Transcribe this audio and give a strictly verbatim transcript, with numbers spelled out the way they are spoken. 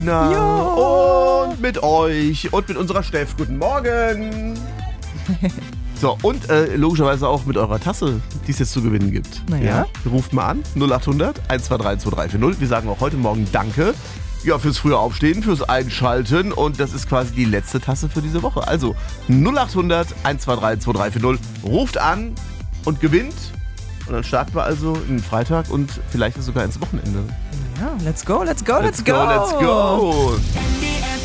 Na, Jo. und mit euch und mit unserer Steff. Guten Morgen. So, und äh, logischerweise auch mit eurer Tasse, die es jetzt zu gewinnen gibt. Naja. Ja? Ruft mal an, null acht hundert, eins zwei drei, zwei drei vier null. Wir sagen auch heute Morgen Danke. Ja, fürs frühe Aufstehen, fürs Einschalten. Und das ist quasi die letzte Tasse für diese Woche. Also null acht hundert, eins zwei drei, zwei drei vier null. Ruft an und gewinnt. Und dann starten wir also in den Freitag und vielleicht sogar ins Wochenende. Ja, let's go, let's go, let's, Let's go, let's go.